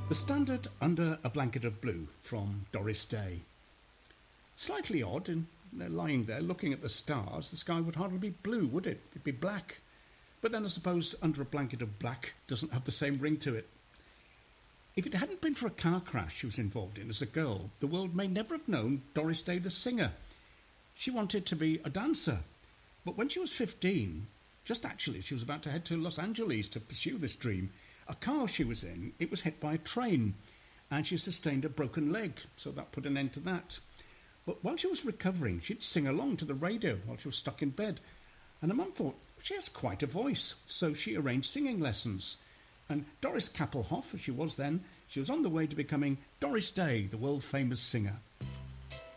The Standard Under a Blanket of Blue from Doris Day. Slightly odd, in they're lying there looking at the stars. The sky would hardly be blue, would it? It'd be black. But then I suppose Under a Blanket of Black doesn't have the same ring to it. If it hadn't been for a car crash she was involved in as a girl, the world may never have known Doris Day the singer. She wanted to be a dancer, but when she was 15, just actually she was about to head to Los Angeles to pursue this dream, a car she was in, it was hit by a train, and she sustained a broken leg, so that put an end to that. But while she was recovering, she'd sing along to the radio while she was stuck in bed, and her mum thought, she has quite a voice, so she arranged singing lessons. And Doris Kappelhoff, as she was then, she was on the way to becoming Doris Day, the world-famous singer.